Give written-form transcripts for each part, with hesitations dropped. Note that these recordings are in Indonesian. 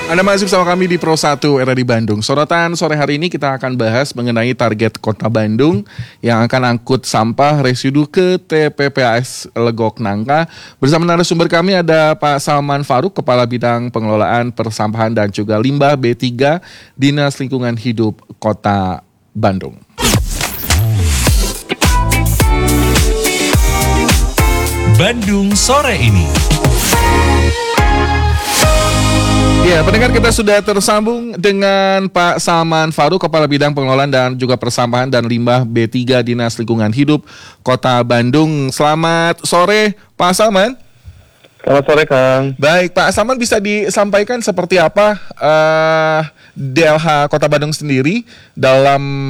Anda masih bersama kami di Pro 1 era di Bandung. Sorotan sore hari ini kita akan bahas mengenai target Kota Bandung yang akan angkut sampah residu ke TPPAS Legok Nangka. Bersama narasumber kami ada Pak Salman Faruk, Kepala Bidang Pengelolaan Persampahan dan juga Limbah B3 Dinas Lingkungan Hidup Kota Bandung. Bandung sore ini. Ya, pendengar, kita sudah tersambung dengan Pak Salman Faruk, Kepala Bidang Pengelolaan dan juga Persampahan dan Limbah B3 Dinas Lingkungan Hidup Kota Bandung. Selamat sore, Pak Salman. Selamat sore, Kang. Baik, Pak Salman, bisa disampaikan seperti apa DLH Kota Bandung sendiri dalam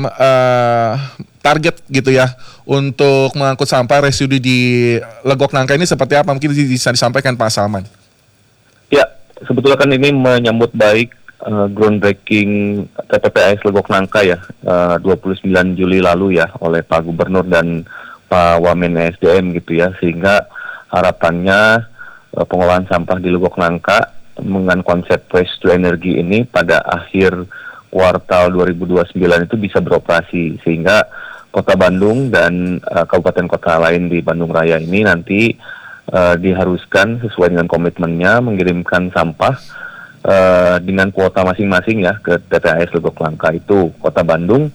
target gitu ya untuk mengangkut sampah residu di Legok Nangka ini seperti apa? Mungkin bisa disampaikan Pak Salman. Ya, sebetulnya kan ini menyambut baik groundbreaking TPPAS Legok Nangka ya, 29 Juli lalu ya, oleh Pak Gubernur dan Pak Wamen SDM gitu ya, sehingga harapannya pengolahan sampah di Legok Nangka dengan konsep waste to energy ini pada akhir kuartal 2029 itu bisa beroperasi, sehingga Kota Bandung dan kabupaten kota lain di Bandung Raya ini nanti diharuskan sesuai dengan komitmennya mengirimkan sampah dengan kuota masing-masing ya ke TPAS Legok Nangka. Itu Kota Bandung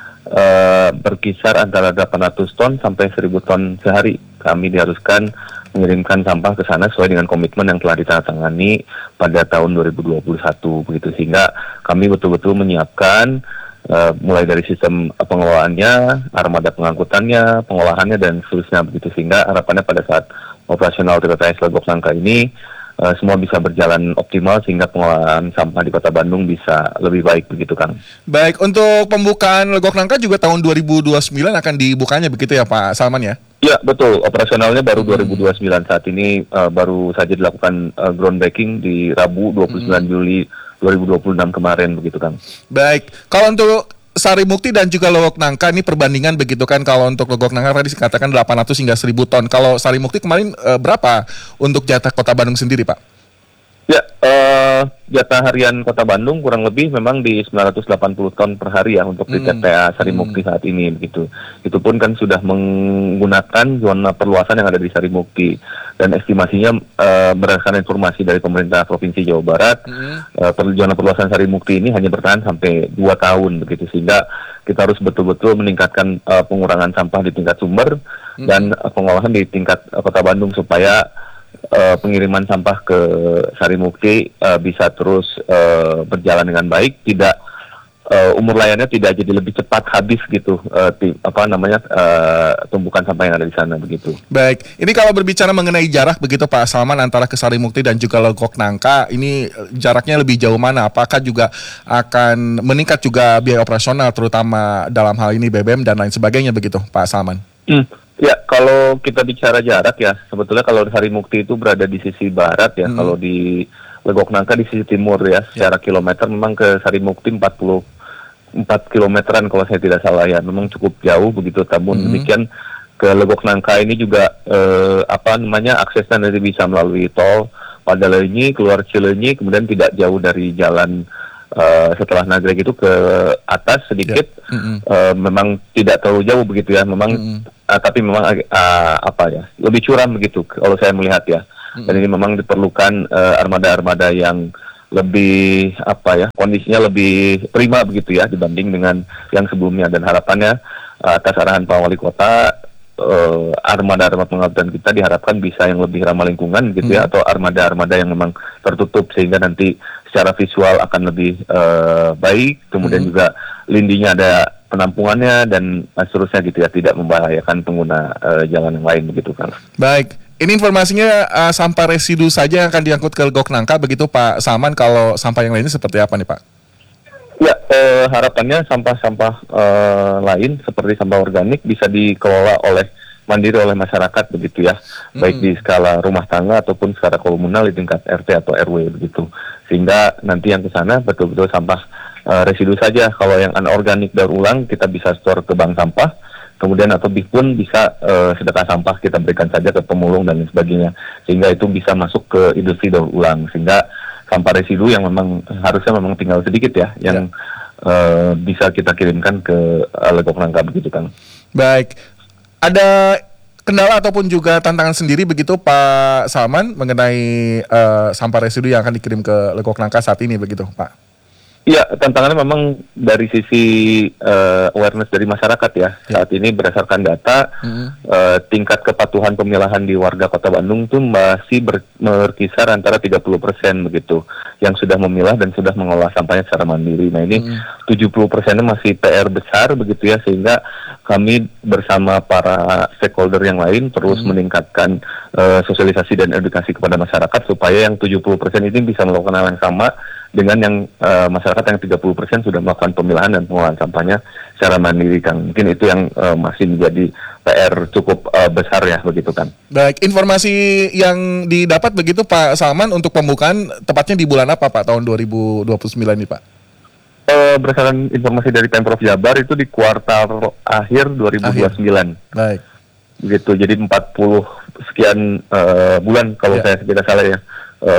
berkisar antara 800 ton sampai 1.000 ton sehari. Kami diharuskan mengirimkan sampah ke sana sesuai dengan komitmen yang telah ditandatangani pada tahun 2021 begitu, sehingga kami betul-betul menyiapkan mulai dari sistem pengelolaannya, armada pengangkutannya, pengolahannya dan seterusnya begitu, sehingga harapannya pada saat operasional TPPAS Legok Nangka ini semua bisa berjalan optimal sehingga pengolahan sampah di Kota Bandung bisa lebih baik begitu, Kang. Baik, untuk pembukaan Legok Nangka juga tahun 2029 akan dibukanya begitu ya Pak Salman ya? Ya, betul. Operasionalnya baru 2029. Saat ini baru saja dilakukan groundbreaking di Rabu 29 Juli 2026 kemarin begitu, Kang. Baik, kalau untuk Sarimukti dan juga Legok Nangka ini perbandingan begitu kan, kalau untuk Legok Nangka tadi dikatakan 800 hingga 1.000 ton. Kalau Sarimukti kemarin berapa untuk jatah Kota Bandung sendiri, Pak? Ya, jatah harian Kota Bandung kurang lebih memang di 980 ton per hari ya untuk di TPA Sarimukti saat ini begitu. Itu pun kan sudah menggunakan zona perluasan yang ada di Sarimukti, dan estimasinya berdasarkan informasi dari pemerintah Provinsi Jawa Barat, zona perluasan Sarimukti ini hanya bertahan sampai 2 tahun begitu, sehingga kita harus betul-betul meningkatkan pengurangan sampah di tingkat sumber dan pengolahan di tingkat Kota Bandung supaya pengiriman sampah ke Sarimukti bisa terus berjalan dengan baik, tidak umur layarnya tidak jadi lebih cepat habis gitu, tumpukan sampah yang ada di sana begitu. Baik, ini kalau berbicara mengenai jarak begitu Pak Salman antara ke Sarimukti dan juga Legok Nangka, ini jaraknya lebih jauh mana? Apakah juga akan meningkat juga biaya operasional terutama dalam hal ini BBM dan lain sebagainya begitu Pak Salman? Ya, kalau kita bicara jarak ya, sebetulnya kalau Sarimukti itu berada di sisi barat ya, kalau di Legok Nangka di sisi timur ya, secara kilometer memang ke Sarimukti 44 kilometeran kalau saya tidak salah ya, memang cukup jauh begitu. Namun demikian ke Legok Nangka ini juga aksesnya nanti bisa melalui tol Padalenyi, keluar Cileunyi, kemudian tidak jauh dari jalan setelah Nagreg itu ke atas sedikit, memang tidak terlalu jauh begitu ya, memang tapi memang lebih curam begitu kalau saya melihat ya. Dan ini memang diperlukan armada-armada yang lebih kondisinya lebih prima begitu ya dibanding dengan yang sebelumnya, dan harapannya atas arahan Pak Wali Kota, armada-armada pengangkutan kita diharapkan bisa yang lebih ramah lingkungan gitu ya, atau armada-armada yang memang tertutup sehingga nanti secara visual akan lebih baik, kemudian juga lindinya ada penampungannya dan seterusnya gitu ya, tidak membahayakan pengguna jalan yang lain begitu, kan. Baik, ini informasinya sampah residu saja yang akan diangkut ke Legok Nangka begitu Pak Salman. Kalau sampah yang lainnya seperti apa nih Pak? Ya, harapannya sampah-sampah lain seperti sampah organik bisa dikelola mandiri oleh masyarakat begitu ya, baik di skala rumah tangga ataupun secara komunal di tingkat RT atau RW begitu, sehingga nanti yang ke sana betul-betul sampah residu saja. Kalau yang anorganik daur ulang kita bisa store ke bank sampah, kemudian atau pun bisa sedekah sampah kita berikan saja ke pemulung dan lain sebagainya, sehingga itu bisa masuk ke industri daur ulang, sehingga sampah residu yang memang harusnya memang tinggal sedikit ya, yang bisa kita kirimkan ke Legok Nangka begitu Kang. Baik, ada kendala ataupun juga tantangan sendiri begitu Pak Salman mengenai sampah residu yang akan dikirim ke Legok Nangka saat ini begitu Pak? Iya, tantangannya memang dari sisi awareness dari masyarakat ya. Saat ini berdasarkan data, tingkat kepatuhan pemilahan di warga Kota Bandung tuh masih berkisar antara 30% begitu, yang sudah memilah dan sudah mengolah sampahnya secara mandiri. Nah ini 70%-nya masih PR besar begitu ya, sehingga kami bersama para stakeholder yang lain terus meningkatkan sosialisasi dan edukasi kepada masyarakat supaya yang 70% ini bisa melakukan hal yang sama dengan yang masyarakat yang 30% sudah melakukan pemilahan dan pengolahan sampahnya secara mandiri, Kang. Mungkin itu yang masih menjadi PR cukup besar ya, begitu kan. Baik, informasi yang didapat begitu Pak Salman untuk pembukaan tepatnya di bulan apa Pak tahun 2029 ini Pak? Berdasarkan informasi dari Pemprov Jabar itu di kuartal akhir 2029. Baik. Begitu, jadi 40 sekian bulan kalau saya tidak salah ya.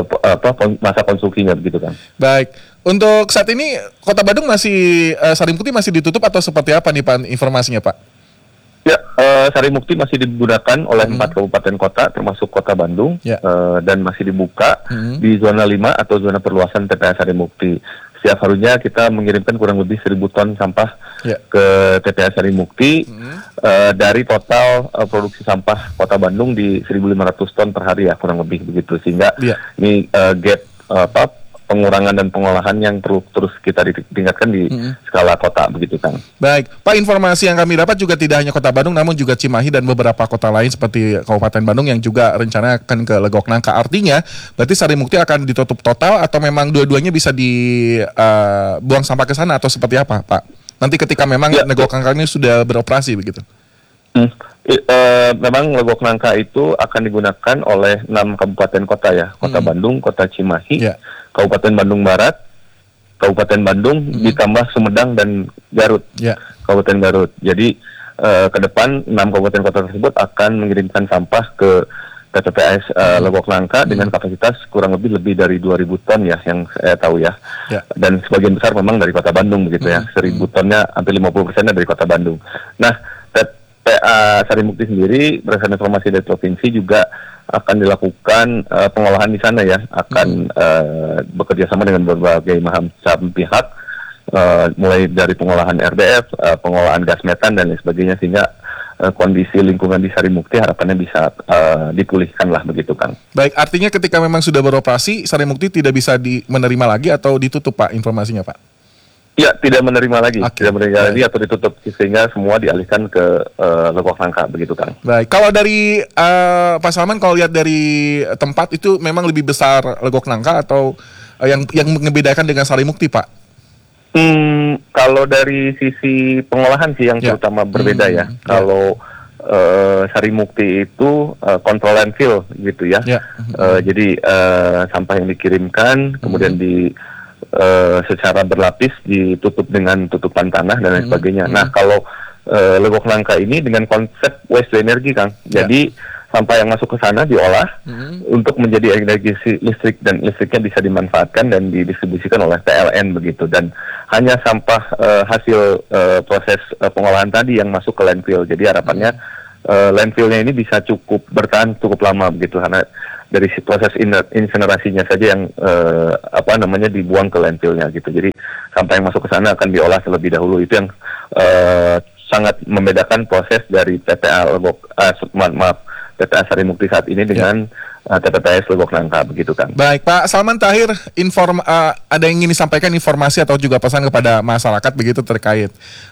Masa konstruksinya begitu kan. Baik, untuk saat ini Kota Bandung masih Sarimukti masih ditutup atau seperti apa nih Pak informasinya Pak? Ya, Sarimukti masih digunakan oleh 4 kabupaten kota termasuk Kota Bandung dan masih dibuka di zona 5 atau zona perluasan TPA Sarimukti. Setiap harinya kita mengirimkan kurang lebih 1.000 ton sampah ke TPA Sarimukti dari total produksi sampah Kota Bandung di 1.500 ton per hari ya, kurang lebih begitu, sehingga ini gap pengurangan dan pengolahan yang perlu terus kita tingkatkan di skala kota begitu kan. Baik, Pak, informasi yang kami dapat juga tidak hanya Kota Bandung namun juga Cimahi dan beberapa kota lain seperti Kabupaten Bandung yang juga rencana akan ke Legok Nangka. Artinya berarti Sarimukti akan ditutup total atau memang dua-duanya bisa dibuang sampah ke sana atau seperti apa Pak? Nanti ketika memang Legok Nangka ini sudah beroperasi begitu. Memang Legok Nangka itu akan digunakan oleh 6 kabupaten kota ya, Kota Bandung, Kota Cimahi, Kabupaten Bandung Barat, Kabupaten Bandung, ditambah Sumedang dan Garut, Kabupaten Garut. Jadi ke depan 6 kabupaten kota tersebut akan mengirimkan sampah ke TPPS Legok Nangka dengan kapasitas kurang lebih dari 2.000 ton ya, yang saya tahu ya. Dan sebagian besar memang dari Kota Bandung begitu ya, 1.000 tonnya hampir 50%-nya dari Kota Bandung. Nah, TPA Sarimukti sendiri berdasarkan informasi dari provinsi juga akan dilakukan pengolahan di sana ya, akan bekerja sama dengan berbagai macam pihak, mulai dari pengolahan RDF, pengolahan gas metan dan lain sebagainya, sehingga kondisi lingkungan di Sarimukti harapannya bisa dipulihkan lah begitu Kang. Baik, artinya ketika memang sudah beroperasi Sarimukti tidak bisa menerima lagi atau ditutup Pak informasinya Pak? Ya, tidak menerima lagi, tidak menerima lagi atau ditutup, sehingga semua dialihkan ke Legok Nangka begitu Kang. Baik, kalau dari Pak Salman, kalau lihat dari tempat itu memang lebih besar Legok Nangka atau yang membedakan dengan Sarimukti Pak? Kalau dari sisi pengolahan sih yang terutama berbeda ya. Kalau Sarimukti itu control landfill gitu ya. Jadi sampah yang dikirimkan kemudian secara berlapis ditutup dengan tutupan tanah dan lain sebagainya. Nah, kalau Legok Nangka ini dengan konsep waste to energy Kang. Jadi sampah yang masuk ke sana diolah untuk menjadi energi listrik, dan listriknya bisa dimanfaatkan dan didistribusikan oleh PLN begitu, dan hanya sampah hasil proses pengolahan tadi yang masuk ke landfill. Jadi harapannya landfillnya ini bisa bertahan cukup lama begitu, karena dari proses insinerasinya saja yang dibuang ke landfillnya gitu. Jadi sampah yang masuk ke sana akan diolah terlebih dahulu. Itu yang sangat membedakan proses dari TPA Sarimukti saat ini dengan TPPS Legok Nangka begitu kan. Baik, Pak Salman, terakhir ada yang ingin disampaikan informasi atau juga pesan kepada masyarakat begitu terkait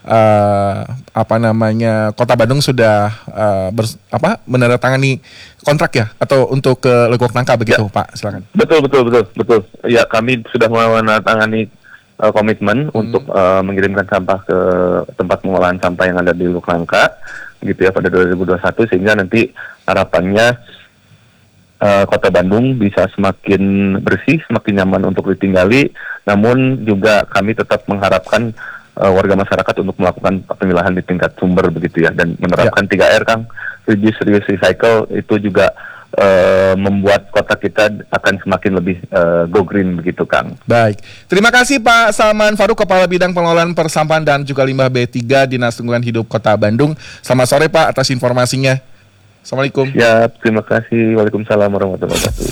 Kota Bandung sudah menandatangani kontrak ya atau untuk ke Legok Nangka begitu Pak, silakan. Betul. Ya, kami sudah menandatangani komitmen untuk mengirimkan sampah ke tempat pengolahan sampah yang ada di Legok Nangka gitu ya pada 2021, sehingga nanti harapannya Kota Bandung bisa semakin bersih, semakin nyaman untuk ditinggali. Namun juga kami tetap mengharapkan warga masyarakat untuk melakukan pemilahan di tingkat sumber begitu ya, dan menerapkan 3R Kang, reduce, reuse, recycle. Itu juga membuat kota kita akan semakin lebih go green begitu, Kang. Baik, terima kasih Pak Salman Faruk, Kepala Bidang Pengelolaan Persampahan dan juga Limbah B3 Dinas Lingkungan Hidup Kota Bandung. Selamat sore Pak atas informasinya. Assalamualaikum. Ya, terima kasih. Waalaikumsalam warahmatullahi wabarakatuh.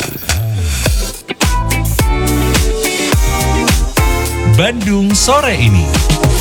Bandung sore ini.